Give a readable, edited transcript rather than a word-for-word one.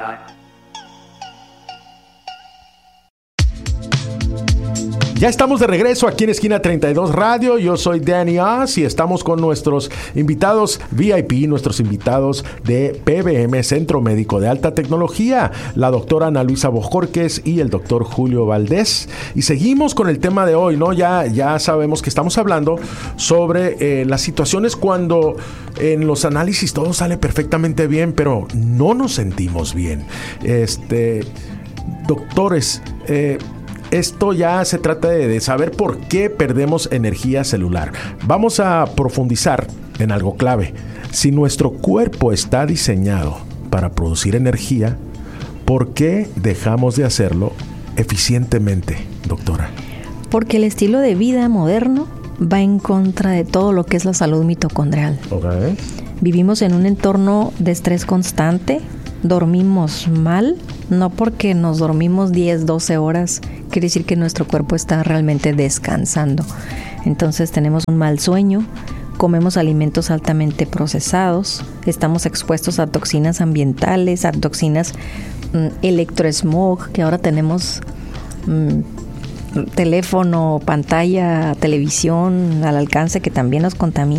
Ya estamos de regreso aquí en Esquina 32 Radio. Yo soy Danny Oz y estamos con nuestros invitados VIP, nuestros invitados de PBM, Centro Médico de Alta Tecnología, la doctora Ana Luisa Bojorquez y el doctor Julio Valdés. Y seguimos con el tema de hoy, ¿no? Ya sabemos que estamos hablando sobre las situaciones cuando en los análisis todo sale perfectamente bien, pero no nos sentimos bien. Doctores, esto ya se trata de saber por qué perdemos energía celular. Vamos a profundizar en algo clave. Si nuestro cuerpo está diseñado para producir energía, ¿por qué dejamos de hacerlo eficientemente, doctora? Porque el estilo de vida moderno va en contra de todo lo que es la salud mitocondrial. Okay. Vivimos en un entorno de estrés constante, dormimos mal, no porque nos dormimos 10, 12 horas, quiere decir que nuestro cuerpo está realmente descansando. Entonces tenemos un mal sueño, comemos alimentos altamente procesados, estamos expuestos a toxinas ambientales, a toxinas electrosmog, que ahora tenemos teléfono, pantalla, televisión al alcance que también nos contamina.